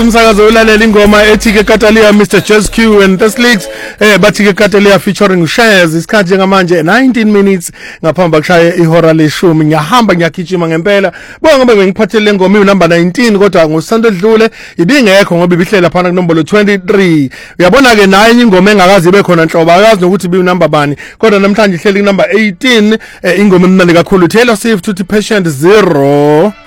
Umsakazo ulalela ingoma ethi ke Katalia Mr Jazz Q and Thisleaks bathi ke Katalia featuring Shares isikhathi njengamanje 19 minutes ngaphambi kushaya ihora leshumi ngiyahamba ngiyagijima ngempela bonke bengiphathele lengoma number 19 kodwa ngosonto edlule ibingekho ngoba ibihlela phana kunombolo 23 uyabona ke naye ingoma engakazi ibe khona nhlobo akazi nokuthi bi number bani kodwa namhlanje ihleli number 18 ingoma emnandi kakhulu Taylor Swift uthi Patient Zero.